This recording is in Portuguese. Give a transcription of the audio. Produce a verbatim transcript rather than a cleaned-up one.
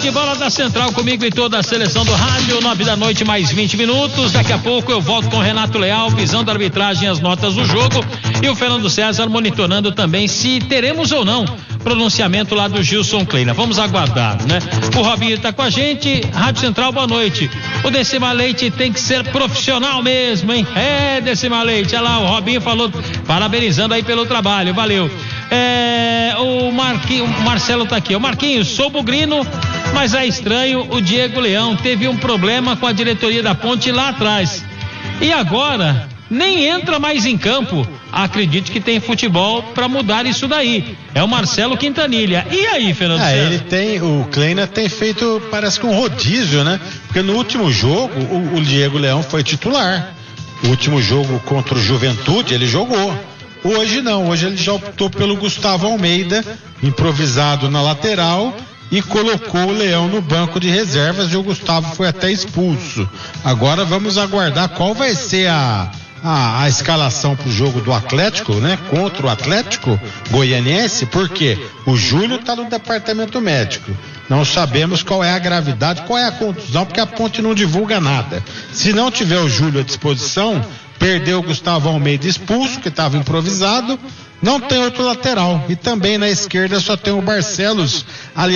Bate-bola da Central comigo e toda a seleção do rádio, nove da noite mais vinte minutos. Daqui a pouco eu volto com o Renato Leal, visão da arbitragem, as notas do jogo, e o Fernando César monitorando também se teremos ou não pronunciamento lá do Gilson Kleina. Vamos aguardar, né? O Robinho tá com a gente. Rádio Central, boa noite. O Decima Leite tem que ser profissional mesmo, hein? É, Decima Leite, olha lá, o Robinho falou, parabenizando aí pelo trabalho, valeu. É, o Marquinhos, o Marcelo tá aqui. O Marquinhos, sou bugrino, mas é estranho, o Diego Leão teve um problema com a diretoria da Ponte lá atrás. E agora nem entra mais em campo. Acredite que tem futebol para mudar isso daí. É o Marcelo Quintanilha. E aí, Fernando? É, ele tem, o Kleina tem feito, parece que um rodízio, né? Porque no último jogo, o, o Diego Leão foi titular. O último jogo contra o Juventude, ele jogou. Hoje não, hoje ele já optou pelo Gustavo Almeida, improvisado na lateral, e colocou o Leão no banco de reservas, e o Gustavo foi até expulso. Agora vamos aguardar qual vai ser a A, a escalação para o jogo do Atlético, né? Contra o Atlético Goianiense, porque o Júlio está no departamento médico. Não sabemos qual é a gravidade, qual é a contusão, porque a Ponte não divulga nada. Se não tiver o Júlio à disposição, perdeu o Gustavo Almeida expulso, que estava improvisado, não tem outro lateral. E também na esquerda só tem o Barcelos ali